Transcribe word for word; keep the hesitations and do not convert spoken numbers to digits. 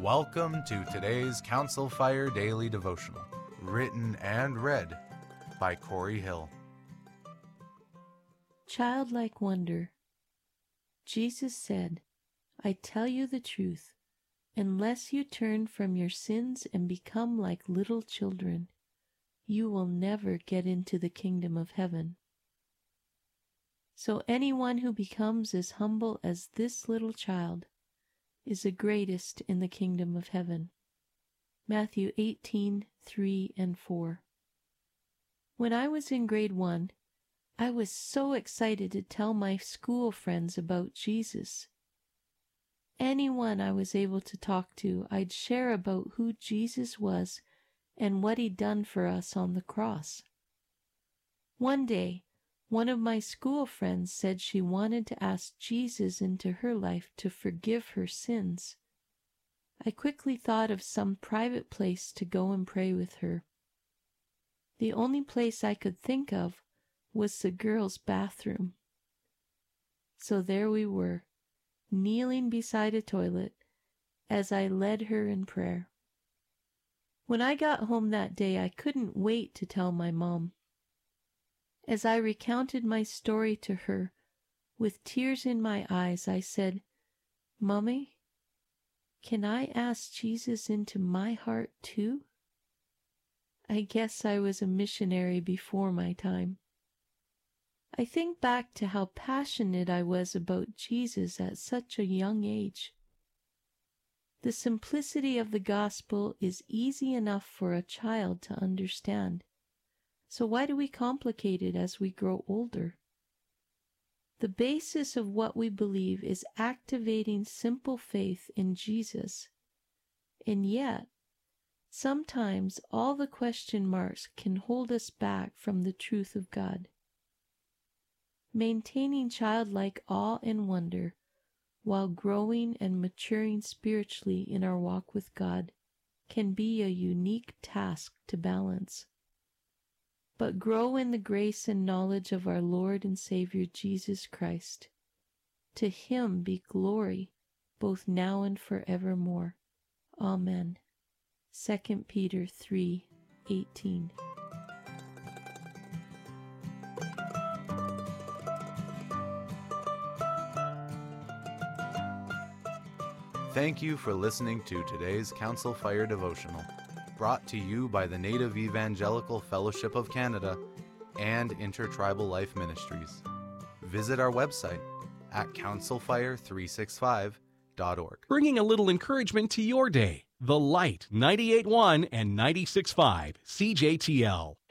Welcome to today's Council Fire Daily Devotional, written and read by Corey Hill. Childlike wonder. Jesus said, I tell you the truth, unless you turn from your sins and become like little children, you will never get into the kingdom of heaven. So anyone who becomes as humble as this little child is the greatest in the kingdom of heaven. Matthew eighteen, three and four. When I was in grade one, I was so excited to tell my school friends about Jesus. Anyone I was able to talk to, I'd share about who Jesus was and what he'd done for us on the cross. One day, one of my school friends said she wanted to ask Jesus into her life to forgive her sins. I quickly thought of some private place to go and pray with her. The only place I could think of was the girls' bathroom. So there we were, kneeling beside a toilet as I led her in prayer. When I got home that day, I couldn't wait to tell my mom. As I recounted my story to her, with tears in my eyes, I said, Mommy, can I ask Jesus into my heart too? I guess I was a missionary before my time. I think back to how passionate I was about Jesus at such a young age. The simplicity of the gospel is easy enough for a child to understand. So why do we complicate it as we grow older? The basis of what we believe is activating simple faith in Jesus. And yet, sometimes all the question marks can hold us back from the truth of God. Maintaining childlike awe and wonder while growing and maturing spiritually in our walk with God can be a unique task to balance. But grow in the grace and knowledge of our Lord and Savior Jesus Christ. To him be glory, both now and forevermore. Amen. Second Peter three eighteen. Thank you for listening to today's Council Fire Devotional, brought to you by the Native Evangelical Fellowship of Canada and Intertribal Life Ministries. Visit our website at council fire three sixty-five dot org. Bringing a little encouragement to your day. The Light ninety-eight point one and ninety-six point five C J T L.